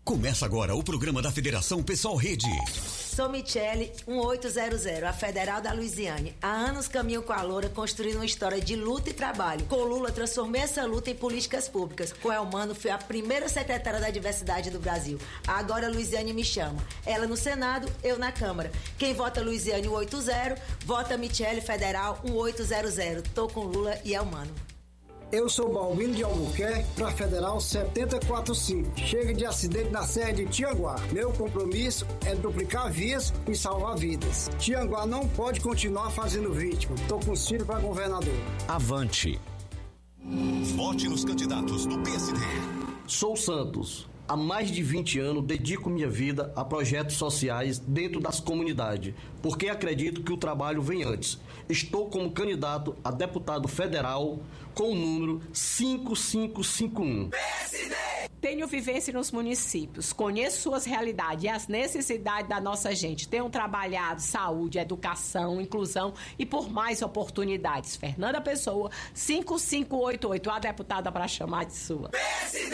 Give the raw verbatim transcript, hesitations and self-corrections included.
Começa agora o programa da Federação Pessoal Rede. Sou Michele, um oito zero zero, a Federal da Luisiane. Há anos caminho com a Loura, construindo uma história de luta e trabalho. Com Lula, transformei essa luta em políticas públicas. Com Elmano, fui a primeira secretária da diversidade do Brasil. Agora a Luisiane me chama. Ela no Senado, eu na Câmara. Quem vota Luisiane um oito zero, vota Michele Federal um oito zero zero. Tô com Lula e Elmano. Eu sou Balbino de Albuquerque, para Federal setenta e quatro cinco. Chega de acidente na Serra de Tianguá. Meu compromisso é duplicar vias e salvar vidas. Tianguá não pode continuar fazendo vítima. Tô com os filhos para governador. Avante. Vote nos candidatos do P S D. Sou Santos. Há mais de vinte anos dedico minha vida a projetos sociais dentro das comunidades, porque acredito que o trabalho vem antes. Estou como candidato a deputado federal com o número cinco cinco cinco um. P S D! Tenho vivência nos municípios, conheço suas realidades e as necessidades da nossa gente. Tenho trabalhado saúde, educação, inclusão e por mais oportunidades. Fernanda Pessoa, cinco cinco oito oito, a deputada para chamar de sua. P S D!